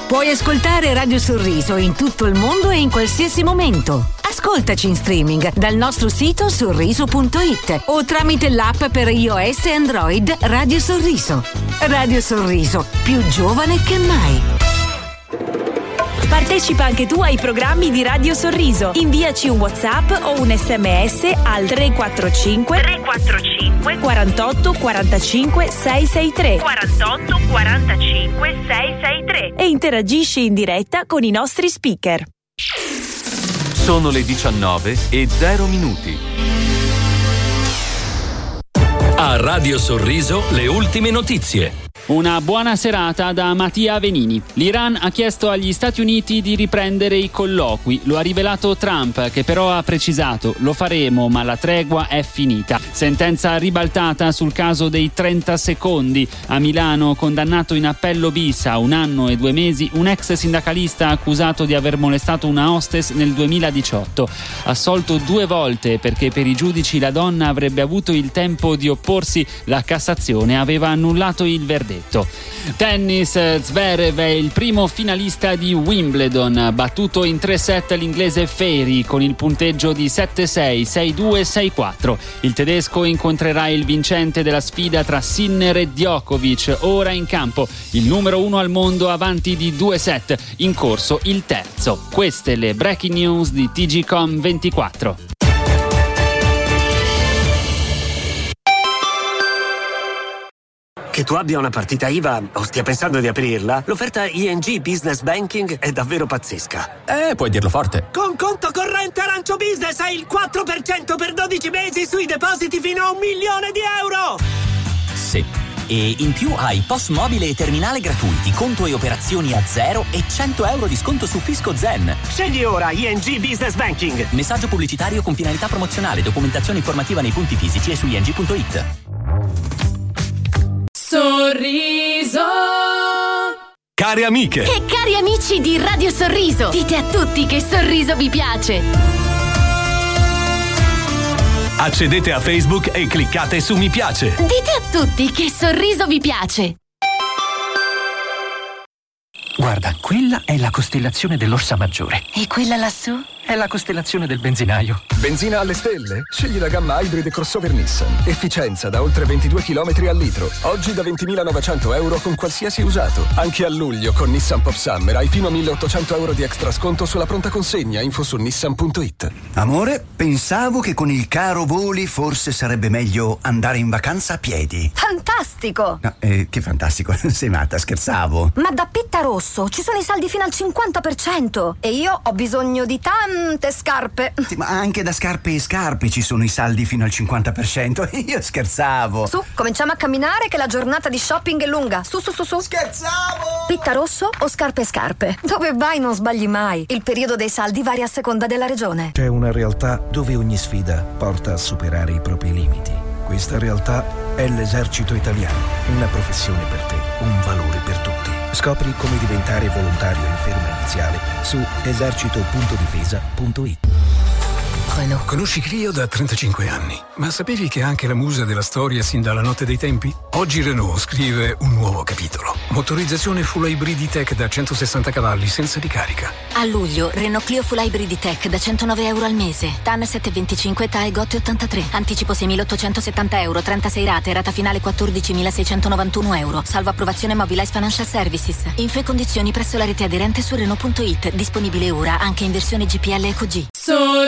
Puoi ascoltare Radio Sorriso in tutto il mondo e in qualsiasi momento. Ascoltaci in streaming dal nostro sito sorriso.it o tramite l'app per iOS e Android Radio Sorriso. Radio Sorriso, più giovane che mai. Partecipa anche tu ai programmi di Radio Sorriso. Inviaci un WhatsApp o un SMS al 345 48 45 663 48 45 663 e interagisci in diretta con i nostri speaker. Sono le 19:00. A Radio Sorriso le ultime notizie. Una buona serata da Mattia Venini. L'Iran ha chiesto agli Stati Uniti di riprendere i colloqui. Lo ha rivelato Trump, che però ha precisato: lo faremo, ma la tregua è finita. Sentenza ribaltata sul caso dei 30 secondi. A Milano, condannato in appello bis a 1 anno e 2 mesi, un ex sindacalista accusato di aver molestato una hostess nel 2018. Assolto 2 volte perché per i giudici la donna avrebbe avuto il tempo di opporsi, la Cassazione aveva annullato il verdetto. Tennis, Zverev è il primo finalista di Wimbledon, battuto in 3 set l'inglese Ferry con il punteggio di 7-6, 6-2, 6-4. Il tedesco incontrerà il vincente della sfida tra Sinner e Djokovic, ora in campo il numero 1 al mondo avanti di 2 set, in corso il terzo. Queste le breaking news di TGcom 24. Che tu abbia una partita IVA o stia pensando di aprirla, l'offerta ING Business Banking è davvero pazzesca. Puoi dirlo forte. Con conto corrente Arancio Business hai il 4% per 12 mesi sui depositi fino a €1 milione. Sì. E in più hai POS mobile e terminale gratuiti, conto e operazioni a zero e €100 di sconto su Fisco Zen. Scegli ora ING Business Banking. Messaggio pubblicitario con finalità promozionale, documentazione informativa nei punti fisici e su ing.it. Sorriso. Care amiche E cari amici di Radio Sorriso, dite a tutti che Sorriso vi piace. accedete a Facebook e cliccate su mi piace. Dite a tutti che Sorriso vi piace. Guarda, quella è la costellazione dell'Orsa Maggiore. E quella lassù? È la costellazione del benzinaio. Benzina alle stelle? Scegli la gamma hybrid e crossover Nissan. Efficienza da oltre 22 km al litro. Oggi da €20.900 con qualsiasi usato. Anche a luglio con Nissan Pop Summer hai fino a €1.800 di extra sconto sulla pronta consegna. Info su nissan.it. Amore, pensavo che con il caro voli forse sarebbe meglio andare in vacanza a piedi. Fantastico! No, che fantastico, sei matta, scherzavo. Ma da Pitta Rosso ci sono i saldi fino al 50% e io ho bisogno di tante scarpe. Sì, ma anche da Scarpe e Scarpe ci sono i saldi fino al 50%. Io scherzavo. Su, cominciamo a camminare che la giornata di shopping è lunga. Su. Scherzavo! Pitta Rosso o Scarpe e Scarpe? Dove vai non sbagli mai. Il periodo dei saldi varia a seconda della regione. C'è una realtà dove ogni sfida porta a superare i propri limiti. Questa realtà è l'Esercito Italiano. Una professione per te, un valore per tutti. Scopri come diventare volontario in ferma iniziale su esercito.difesa.it. Conosci Clio da 35 anni, ma sapevi che è anche la musa della storia sin dalla notte dei tempi? Oggi Renault scrive un nuovo capitolo. Motorizzazione full hybrid e-tech da 160 cavalli senza ricarica. A luglio, Renault Clio Full Hybrid e-tech da €109 al mese. TAN 725, TAE GOT 83. Anticipo €6.870, 36 rate, rata finale €14.691. Salvo approvazione Mobilize Financial Services. Info e condizioni presso la rete aderente su Renault.it. Disponibile ora anche in versione GPL EcoG.